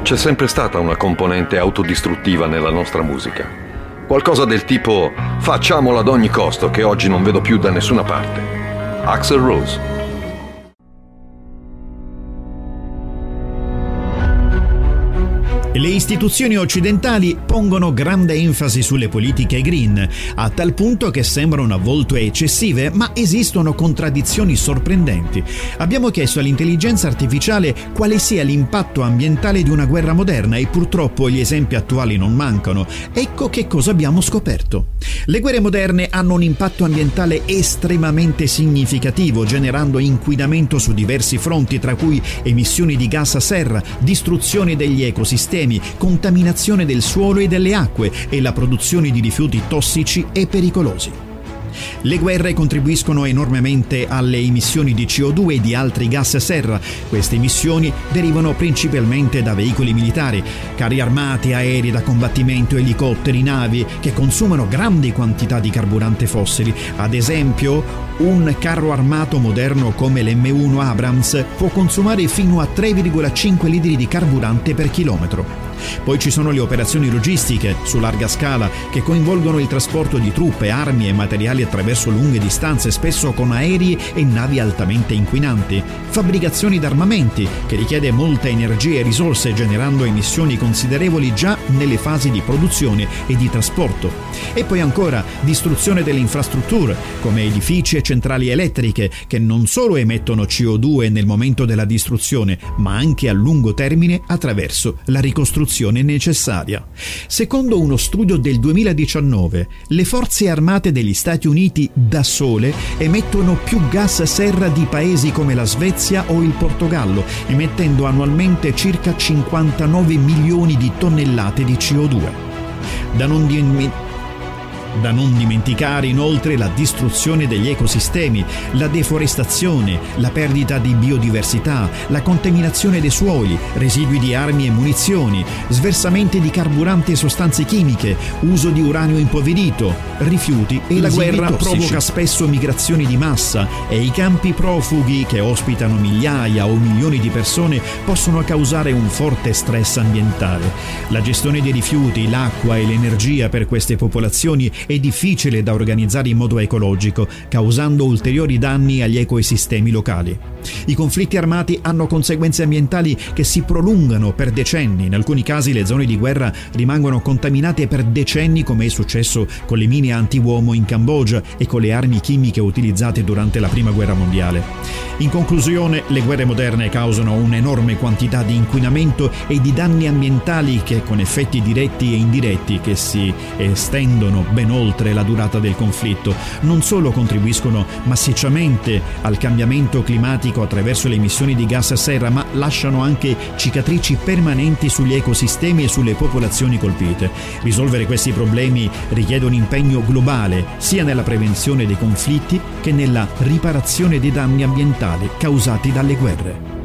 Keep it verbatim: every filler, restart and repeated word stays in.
c'è sempre stata una componente autodistruttiva nella nostra musica. Qualcosa del tipo facciamolo ad ogni costo, che oggi non vedo più da nessuna parte. Axl Rose. Le istituzioni occidentali pongono grande enfasi sulle politiche green, a tal punto che sembrano a volte eccessive, ma esistono contraddizioni sorprendenti. Abbiamo chiesto all'intelligenza artificiale quale sia l'impatto ambientale di una guerra moderna e purtroppo gli esempi attuali non mancano. Ecco che cosa abbiamo scoperto. Le guerre moderne hanno un impatto ambientale estremamente significativo, generando inquinamento su diversi fronti, tra cui emissioni di gas a serra, distruzione degli ecosistemi, contaminazione del suolo e delle acque e la produzione di rifiuti tossici e pericolosi. Le guerre contribuiscono enormemente alle emissioni di C O due e di altri gas serra. Queste emissioni derivano principalmente da veicoli militari, carri armati, aerei da combattimento, elicotteri, navi che consumano grandi quantità di carburante fossili. Ad esempio, un carro armato moderno come l'M uno Abrams può consumare fino a tre virgola cinque litri di carburante per chilometro. Poi ci sono le operazioni logistiche su larga scala che coinvolgono il trasporto di truppe, armi e materiali attraverso lunghe distanze, spesso con aerei e navi altamente inquinanti. Fabbricazioni d'armamenti che richiede molta energia e risorse, generando emissioni considerevoli già nelle fasi di produzione e di trasporto. E poi ancora distruzione delle infrastrutture come edifici e centrali elettriche che non solo emettono C O due nel momento della distruzione, ma anche a lungo termine attraverso la ricostruzione necessaria. Secondo uno studio del duemiladiciannove, le forze armate degli Stati Uniti da sole emettono più gas serra di paesi come la Svezia o il Portogallo, emettendo annualmente circa cinquantanove milioni di tonnellate di C O due. Da non dimenticare Da non dimenticare inoltre la distruzione degli ecosistemi, la deforestazione, la perdita di biodiversità, la contaminazione dei suoli, residui di armi e munizioni, sversamenti di carburanti e sostanze chimiche, uso di uranio impoverito, rifiuti e la guerra tossici. Provoca spesso migrazioni di massa e i campi profughi che ospitano migliaia o milioni di persone possono causare un forte stress ambientale. La gestione dei rifiuti, l'acqua e l'energia per queste popolazioni è difficile da organizzare in modo ecologico, causando ulteriori danni agli ecosistemi locali. I conflitti armati hanno conseguenze ambientali che si prolungano per decenni. In alcuni casi le zone di guerra rimangono contaminate per decenni, come è successo con le mine anti-uomo in Cambogia e con le armi chimiche utilizzate durante la Prima Guerra Mondiale. In conclusione, le guerre moderne causano un'enorme quantità di inquinamento e di danni ambientali che, con effetti diretti e indiretti che si estendono ben oltre la durata del conflitto, non solo contribuiscono massicciamente al cambiamento climatico attraverso le emissioni di gas a serra, ma lasciano anche cicatrici permanenti sugli ecosistemi e sulle popolazioni colpite. Risolvere questi problemi richiede un impegno globale, sia nella prevenzione dei conflitti che nella riparazione dei danni ambientali causati dalle guerre.